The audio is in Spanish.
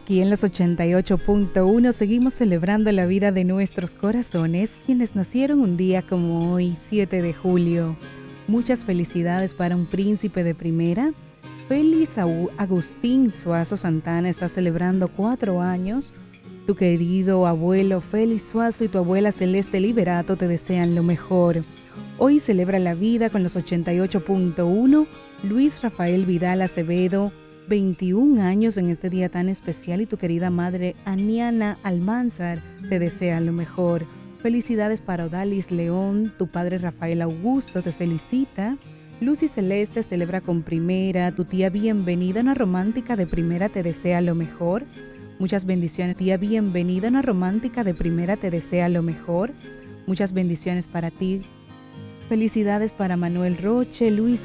Aquí en los 88.1 seguimos celebrando la vida de nuestros corazones, quienes nacieron un día como hoy, 7 de julio. Muchas felicidades para un príncipe de primera. Félix Agustín Suazo Santana está celebrando 4 años. Tu querido abuelo Félix Suazo y tu abuela Celeste Liberato te desean lo mejor. Hoy celebra la vida con los 88.1 Luis Rafael Vidal Acevedo, 21 años en este día tan especial, y tu querida madre Aniana Almanzar te desea lo mejor. Felicidades para Odalis León, tu padre Rafael Augusto te felicita. Lucy Celeste celebra con primera, tu tía Bienvenida, una romántica de primera, te desea lo mejor. Muchas bendiciones, tía Bienvenida, una romántica de primera, te desea lo mejor. Muchas bendiciones para ti. Felicidades para Manuel Roche, Luis